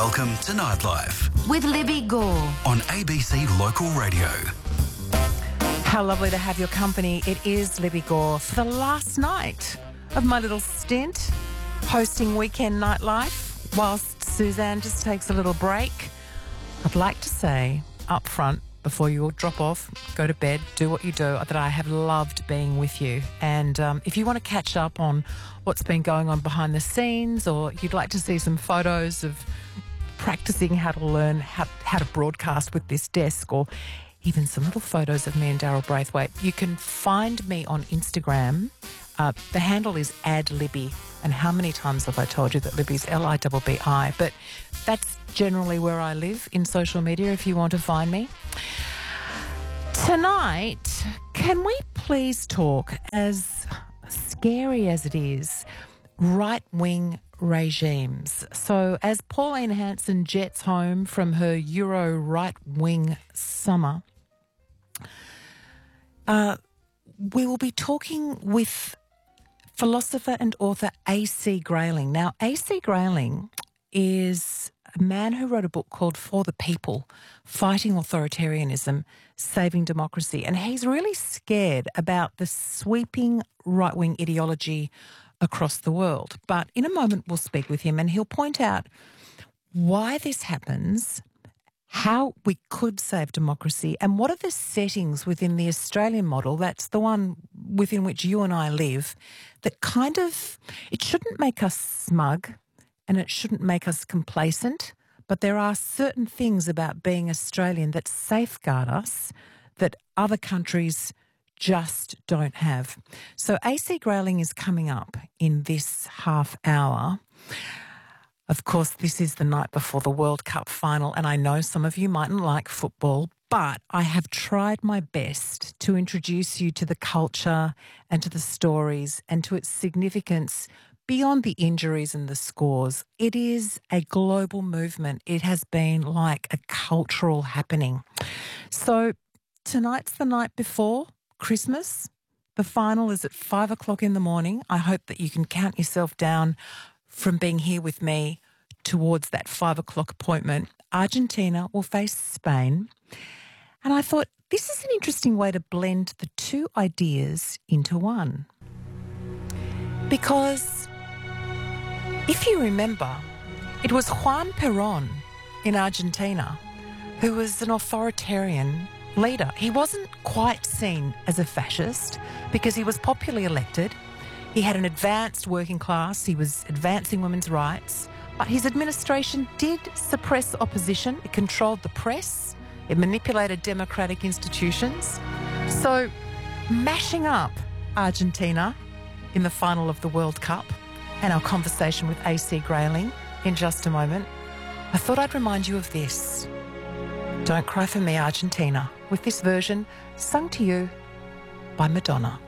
Welcome to Nightlife with Libby Gore on ABC Local Radio. How lovely to have your company. It is Libby Gore for the last night of my little stint hosting Weekend Nightlife whilst Suzanne just takes a little break. I'd like to say up front, before you all drop off, go to bed, do what you do, that I have loved being with you. And if you want to catch up on what's been going on behind the scenes, or you'd like to see some photos of practicing how to learn how to broadcast with this desk, or even some little photos of me and Daryl Braithwaite, you can find me on Instagram. The handle is @Libby. And how many times have I told you that Libby's Libbi? But that's generally where I live in social media if you want to find me. Tonight, can we please talk, as scary as it is, right-wing regimes? So as Pauline Hanson jets home from her Euro right-wing summer, we will be talking with philosopher and author A.C. Grayling. Now, A.C. Grayling is a man who wrote a book called For the People, Fighting Authoritarianism, Saving Democracy. And he's really scared about the sweeping right-wing ideology across the world. But in a moment, we'll speak with him and he'll point out why this happens, how we could save democracy, and what are the settings within the Australian model, that's the one within which you and I live, that kind of, it shouldn't make us smug and it shouldn't make us complacent, but there are certain things about being Australian that safeguard us that other countries just don't have. So A.C. Grayling is coming up in this half hour. Of course, this is the night before the World Cup final, and I know some of you mightn't like football, but I have tried my best to introduce you to the culture and to the stories and to its significance beyond the injuries and the scores. It is a global movement. It has been like a cultural happening. So tonight's the night before Christmas. The final is at 5 o'clock in the morning. I hope that you can count yourself down from being here with me towards that 5 o'clock appointment. Argentina will face Spain. And I thought this is an interesting way to blend the two ideas into one. Because if you remember, it was Juan Perón in Argentina who was an authoritarian leader. He wasn't quite seen as a fascist because he was popularly elected. He had an advanced working class. He was advancing women's rights. But his administration did suppress opposition. It controlled the press. It manipulated democratic institutions. So, mashing up Argentina in the final of the World Cup and our conversation with A.C. Grayling in just a moment, I thought I'd remind you of this. Don't Cry for Me, Argentina, with this version sung to you by Madonna.